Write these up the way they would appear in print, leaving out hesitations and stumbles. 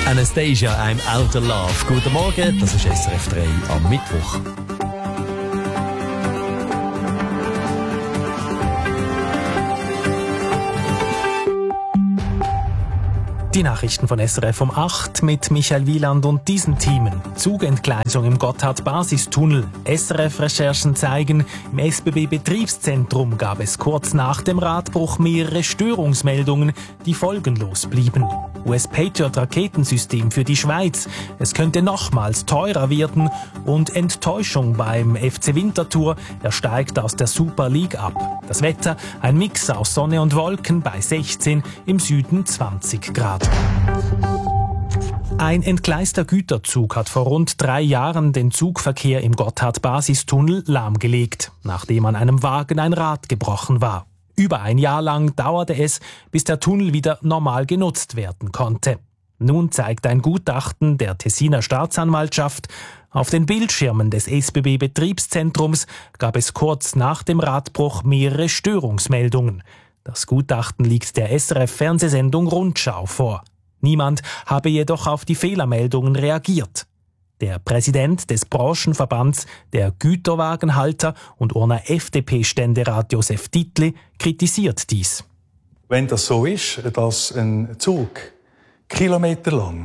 Anastasia, I'm Out of Love. Guten Morgen, das ist SRF 3 am Mittwoch. Die Nachrichten von SRF um 8 mit Michael Wieland und diesen Themen. Zugentgleisung im Gotthard-Basistunnel. SRF-Recherchen zeigen, im SBB-Betriebszentrum gab es kurz nach dem Radbruch mehrere Störungsmeldungen, die folgenlos blieben. US-Patriot-Raketensystem für die Schweiz. Es könnte nochmals teurer werden. Und Enttäuschung beim FC Winterthur. Er steigt aus der Super League ab. Das Wetter, ein Mix aus Sonne und Wolken bei 16, im Süden 20 Grad. Ein entgleister Güterzug hat vor rund 3 Jahren den Zugverkehr im Gotthard-Basistunnel lahmgelegt, nachdem an einem Wagen ein Rad gebrochen war. Über ein Jahr lang dauerte es, bis der Tunnel wieder normal genutzt werden konnte. Nun zeigt ein Gutachten der Tessiner Staatsanwaltschaft, auf den Bildschirmen des SBB-Betriebszentrums gab es kurz nach dem Radbruch mehrere Störungsmeldungen. Das Gutachten liegt der SRF-Fernsehsendung Rundschau vor. Niemand habe jedoch auf die Fehlermeldungen reagiert. Der Präsident des Branchenverbands der Güterwagenhalter und Urner FDP-Ständerat Josef Dietli kritisiert dies. Wenn das so ist, dass ein Zug kilometerlang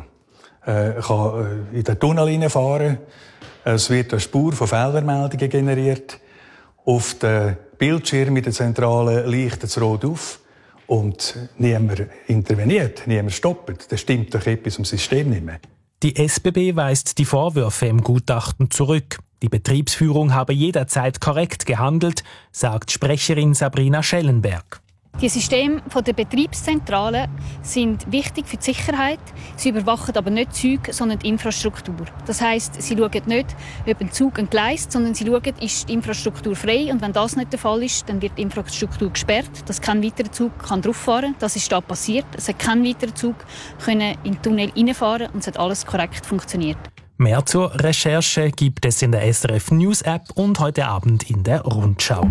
kann in den Tunnel hineinfahren, es wird eine Spur von Fehlermeldungen generiert, auf den Bildschirm in der Zentrale leuchtet es rot auf und niemand interveniert, niemand stoppt, dann stimmt doch etwas im System nicht mehr. Die SBB weist die Vorwürfe im Gutachten zurück. Die Betriebsführung habe jederzeit korrekt gehandelt, sagt Sprecherin Sabrina Schellenberg. Die Systeme der Betriebszentrale sind wichtig für die Sicherheit. Sie überwachen aber nicht die Züge, sondern die Infrastruktur. Das heisst, sie schauen nicht, ob ein Zug entgleist, sondern sie schauen, ist die Infrastruktur frei. Und wenn das nicht der Fall ist, dann wird die Infrastruktur gesperrt, dass kein weiterer Zug drauf fahren kann. Das ist da passiert. Es hat kein weiterer Zug in den Tunnel reinfahren und es hat alles korrekt funktioniert. Mehr zur Recherche gibt es in der SRF News App und heute Abend in der Rundschau.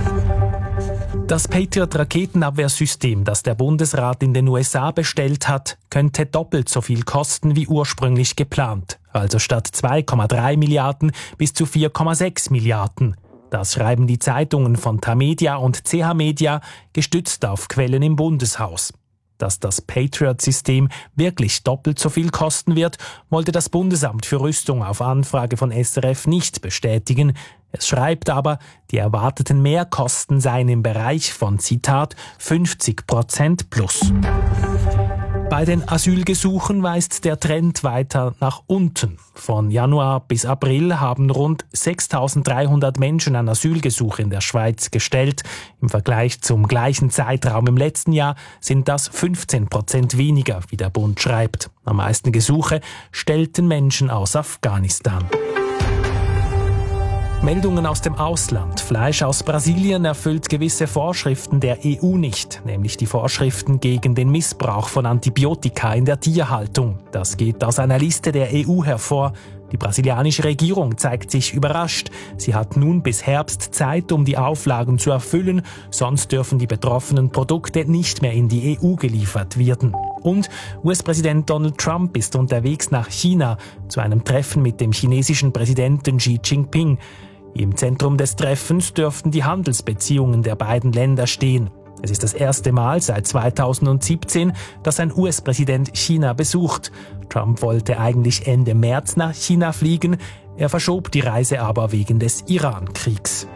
Das Patriot-Raketenabwehrsystem, das der Bundesrat in den USA bestellt hat, könnte doppelt so viel kosten wie ursprünglich geplant. Also statt 2,3 Milliarden bis zu 4,6 Milliarden. Das schreiben die Zeitungen von Tamedia und CH Media, gestützt auf Quellen im Bundeshaus. Dass das Patriot-System wirklich doppelt so viel kosten wird, wollte das Bundesamt für Rüstung auf Anfrage von SRF nicht bestätigen. Es schreibt aber, die erwarteten Mehrkosten seien im Bereich von, Zitat, 50% plus. Bei den Asylgesuchen weist der Trend weiter nach unten. Von Januar bis April haben rund 6.300 Menschen ein Asylgesuch in der Schweiz gestellt. Im Vergleich zum gleichen Zeitraum im letzten Jahr sind das 15% weniger, wie der Bund schreibt. Am meisten Gesuche stellten Menschen aus Afghanistan. Meldungen aus dem Ausland. Fleisch aus Brasilien erfüllt gewisse Vorschriften der EU nicht, nämlich die Vorschriften gegen den Missbrauch von Antibiotika in der Tierhaltung. Das geht aus einer Liste der EU hervor. Die brasilianische Regierung zeigt sich überrascht. Sie hat nun bis Herbst Zeit, um die Auflagen zu erfüllen, sonst dürfen die betroffenen Produkte nicht mehr in die EU geliefert werden. Und US-Präsident Donald Trump ist unterwegs nach China zu einem Treffen mit dem chinesischen Präsidenten Xi Jinping. Im Zentrum des Treffens dürften die Handelsbeziehungen der beiden Länder stehen. Es ist das erste Mal seit 2017, dass ein US-Präsident China besucht. Trump wollte eigentlich Ende März nach China fliegen. Er verschob die Reise aber wegen des Iran-Kriegs.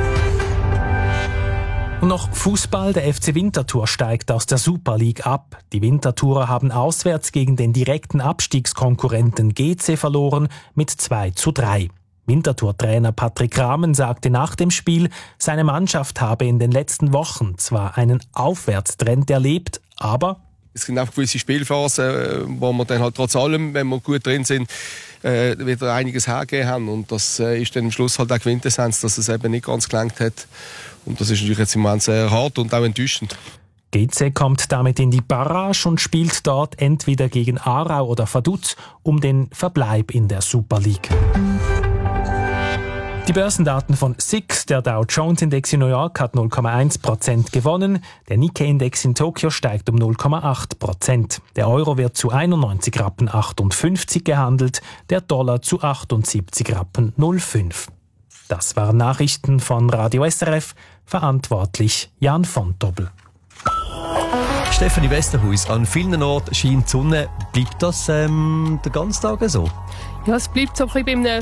Und noch Fußball. Der FC Winterthur steigt aus der Super League ab. Die Winterthurer haben auswärts gegen den direkten Abstiegskonkurrenten GC verloren mit 2:3. Winterthur-Trainer Patrick Rahmen sagte nach dem Spiel, seine Mannschaft habe in den letzten Wochen zwar einen Aufwärtstrend erlebt, aber es sind auch gewisse Spielphasen, wo wir dann halt trotz allem, wenn wir gut drin sind, wieder einiges hergegeben haben. Und das ist dann am Schluss halt auch Quintessenz, dass es eben nicht ganz gelangt hat. Und das ist natürlich jetzt im Moment sehr hart und auch enttäuschend. GC kommt damit in die Barrage und spielt dort entweder gegen Aarau oder Vaduz um den Verbleib in der Super League. Die Börsendaten von SIX, der Dow Jones Index in New York, hat 0,1% gewonnen. Der Nikkei-Index in Tokio steigt um 0,8%. Der Euro wird zu 91,58 Rappen gehandelt, der Dollar zu 78,05 Rappen. Das waren Nachrichten von Radio SRF, verantwortlich Jan von Dobbel. Stefanie Westerhuis, an vielen Orten scheint die Sonne. Bleibt das den ganzen Tag so? Ja, es bleibt so ein bisschen bei einem